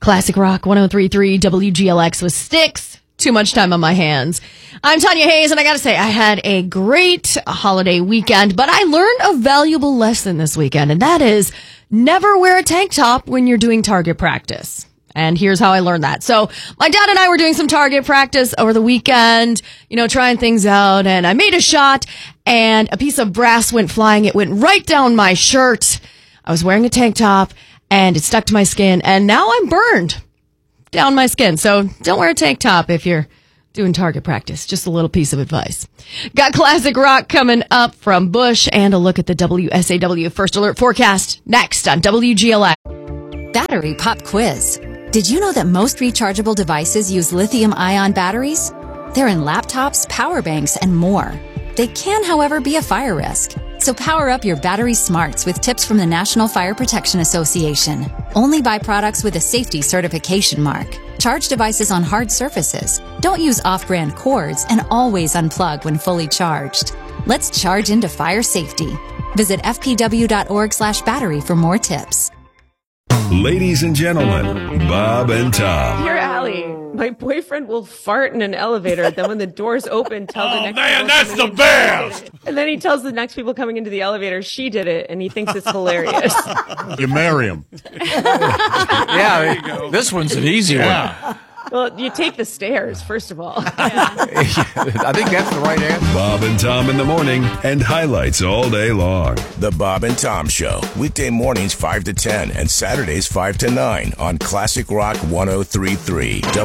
Classic Rock 103.3 WGLX with Styx. Too much time on my hands. I'm Tanya Hayes, and I gotta say, I had a great holiday weekend, but I learned a valuable lesson this weekend, and that is never wear a tank top when you're doing target practice. And here's how I learned that. So my dad and I were doing some target practice over the weekend, trying things out, and I made a shot, and a piece of brass went flying. It went right down my shirt. I was wearing a tank top, and it stuck to my skin, and now I'm burned down my skin. So don't wear a tank top if you're doing target practice. Just a little piece of advice. Got classic rock coming up from Bush and a look at the WSAW First Alert forecast next on WGLX. Battery pop quiz. Did you know that most rechargeable devices use lithium-ion batteries? They're in laptops, power banks, and more. They can, however, be a fire risk. So power up your battery smarts with tips from the National Fire Protection Association. Only buy products with a safety certification mark. Charge devices on hard surfaces. Don't use off-brand cords, and always unplug when fully charged. Let's charge into fire safety. Visit fpw.org/battery for more tips. Ladies and gentlemen, Bob and Tom. Dear Allie, my boyfriend will fart in an elevator. Then when the doors open, tell the next people that's the best! And then he tells the next people coming into the elevator she did it, and he thinks it's hilarious. You marry him. Yeah, this one's an easy one. Well, you take the stairs, first of all. I think that's the right answer. Bob and Tom in the morning and highlights all day long. The Bob and Tom Show, weekday mornings 5 to 10 and Saturdays 5 to 9 on Classic Rock 103.3.